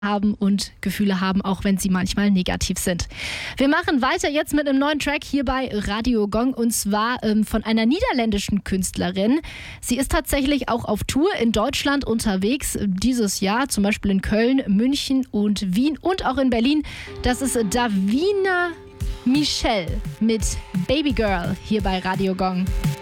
haben und Gefühle haben, auch wenn sie manchmal negativ sind. Wir machen weiter jetzt mit einem neuen Track hier bei Radio Gong und zwar von einer niederländischen Künstlerin. Sie ist tatsächlich auch auf Tour in Deutschland unterwegs dieses Jahr, zum Beispiel in Köln, München und Wien und auch in Berlin. Das ist Davina Michel mit Baby Girl hier bei Radio Gong.